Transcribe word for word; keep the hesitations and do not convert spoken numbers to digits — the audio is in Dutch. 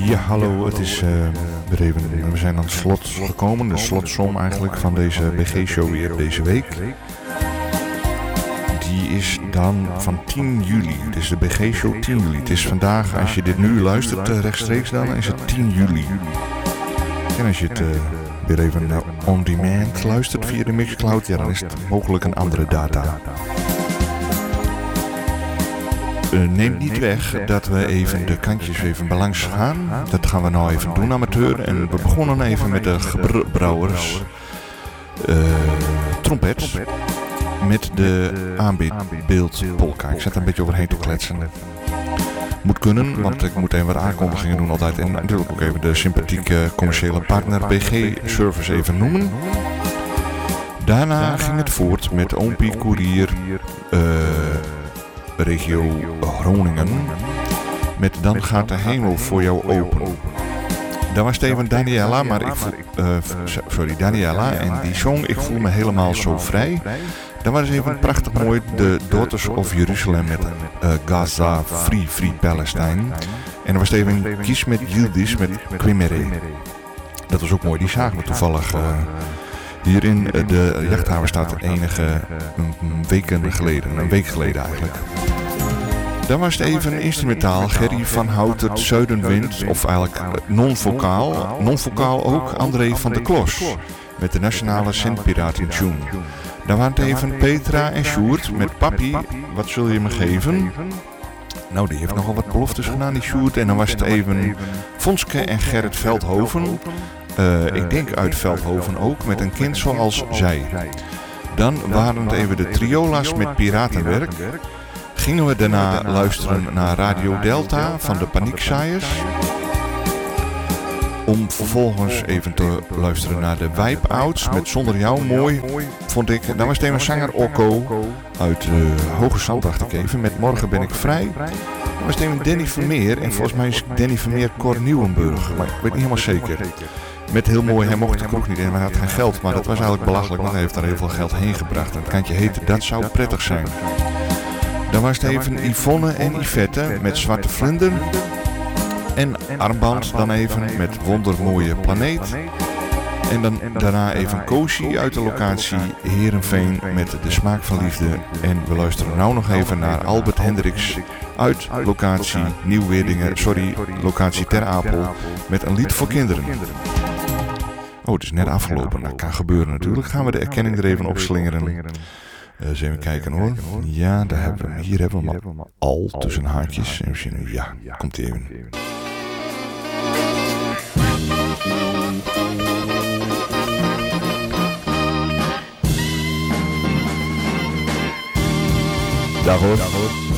Ja, hallo, het is uh, weer even, we zijn aan het slot gekomen, de slotsom eigenlijk van deze B G-show weer deze week. Die is dan van tien juli, het is de B G-show tien juli. Het is vandaag, als je dit nu luistert uh, rechtstreeks dan, is het tien juli. En als je het uh, weer even uh, on demand luistert via de Mixcloud, ja, dan is het mogelijk een andere data. Uh, neem niet weg dat we even de kantjes even belangs gaan. Dat gaan we nou even doen, amateur. En we begonnen even met de Gebrouwers uh, trompet. Met de aanbeeldpolka. Ik zet er een beetje overheen te kletsen. Moet kunnen, want ik moet even wat aankondigingen doen altijd. En natuurlijk ook even de sympathieke commerciële partner B G Service even noemen. Daarna ging het voort met Oompie Courier... Uh, regio Groningen met Dan gaat de hemel voor jou open. Daar was even Daniela, maar ik voel, uh, sorry, Daniela en die song Ik voel me helemaal zo vrij. Dat was even prachtig mooi, de Daughters of Jerusalem met uh, Gaza Free Free Palestine. En er was even Kies met Yildiz met Quimere. Dat was ook mooi, die zagen we toevallig uh, hier in de Jachthavenstad enige um, weken geleden, een week geleden eigenlijk. Dan was het even instrumentaal, Gerry van Houtert, Zuidenwind, of eigenlijk non-vocaal, non-vocaal ook André van der Klos, met de Nationale Zendpiraten Tune. Dan waren het even Petra en Sjoerd met Papi, wat zul je me geven? Nou, die heeft nogal wat beloftes gedaan, die Sjoerd. En dan was het even Fonske en Gerrit Veldhoven. Uh, ik denk uit Veldhoven ook, met een kind zoals zij. Dan waren het even de Triola's met Piratenwerk. Gingen we daarna luisteren naar Radio Delta van de Paniekzaaiers. Om vervolgens even te luisteren naar de Wipeouts met Zonder Jou. Mooi, vond ik. Dan was het even zanger Okko uit uh, Hoge Zand, dacht ik even, met Morgen ben ik vrij. Dan was het even Danny Vermeer. En volgens mij is Danny Vermeer Cor Nieuwenburg. Maar ik weet niet helemaal zeker. Met heel mooi, hij mocht de kroeg niet in, maar hij had geen geld. Maar dat was eigenlijk belachelijk, want hij heeft daar heel veel geld heen gebracht. En het kantje heette Dat zou prettig zijn. Dan was het even Yvonne en Yvette met Zwarte Vlinder. En Armband dan even met Wondermooie Planeet. En dan daarna even Koosje uit de locatie Heerenveen met De Smaak van Liefde. En we luisteren nou nog even naar Albert Hendricks uit locatie Nieuw-Weerdingen, sorry, locatie Ter Apel, met een lied voor kinderen. Oh, het is net afgelopen. Dat kan gebeuren natuurlijk. Gaan we de erkenning er even op slingeren. Uh, eens even kijken hoor. Ja, daar hebben we hem. Hier hebben we hem al tussen haakjes. En we zien nu, ja, komt ie even. Dag hoor. Dag hoor.